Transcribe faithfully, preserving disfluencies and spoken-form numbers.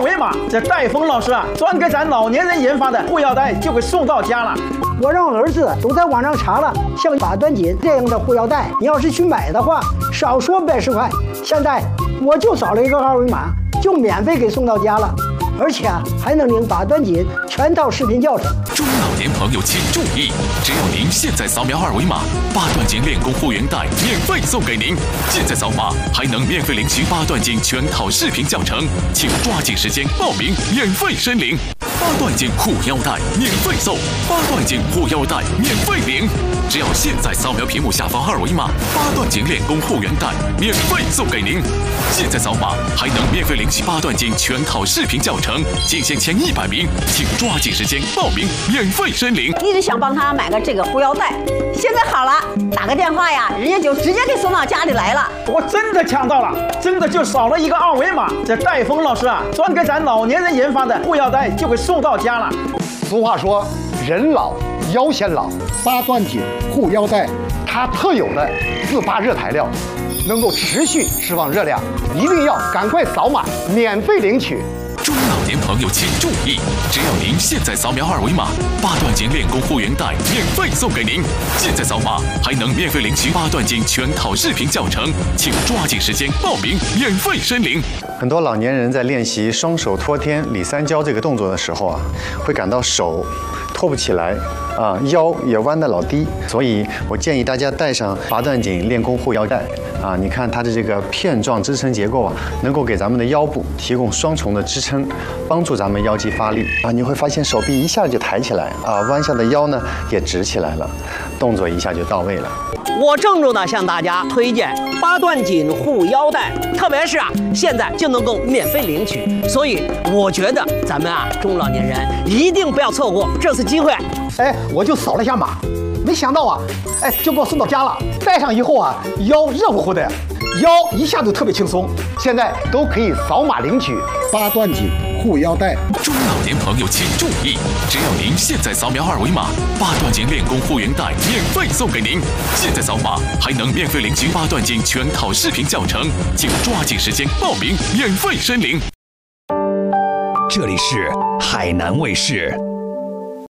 维码，这戴峰老师啊，专给咱老年人研发的护腰带就给送到家了。 我让儿子都在网上查了，像八段锦这样的护腰带，你要是去买的话，少说百十块。现在我就扫了一个二维码，就免费给送到家了。 而且啊，还能领八段锦全套视频教程。 中老年朋友请注意，只要您现在扫描二维码，八段锦练功护原带免费送给您。现在扫码还能免费领取八段锦全套视频教程，请抓紧时间报名，免费申领。八段锦护腰带免费送，八段锦护腰带免费领。只要现在扫描屏幕下方二维码，八段锦练功护原带免费送给您。现在扫码还能免费领取八段锦全套视频教程。 仅限前一百名，请抓紧时间报名，免费申领。 一直想帮他买个这个护腰带，现在好了，打个电话呀，人家就直接给送到家里来了。 我真的抢到了，真的就扫了一个二维码，这戴峰老师啊，专给咱老年人研发的护腰带就给送到家了。 俗话说，人老腰先老，八段锦护腰带，它特有的自发热材料，能够持续释放热量，一定要赶快扫码，免费领取。 中老年朋友请注意，只要您现在扫描二维码，八段锦练功护原带免费送给您。现在扫码还能免费领取八段锦全套视频教程，请抓紧时间报名，免费申领。 很多老年人在练习双手托天里三焦这个动作的时候啊，会感到手托不起来。 啊，腰也弯得老低，所以我建议大家带上八段锦练功护腰带啊。你看它的这个片状支撑结构啊，能够给咱们的腰部提供双重的支撑，帮助咱们腰肌发力啊。你会发现手臂一下就抬起来啊，弯下的腰呢也直起来了，动作一下就到位了。 我郑重的向大家推荐八段锦护腰带，特别是啊，现在就能够免费领取，所以我觉得咱们啊中老年人一定不要错过这次机会。 哎，我就扫了一下码，没想到啊，哎，就给我送到家了。戴上以后啊，腰热乎乎的，腰一下就特别轻松。现在都可以扫码领取八段锦护腰带。 中老年朋友请注意，只要您现在扫描二维码，八段锦练功护原带免费送给您。现在扫码还能免费领取八段锦全套视频教程，请抓紧时间报名，免费申领。 这里是海南卫视。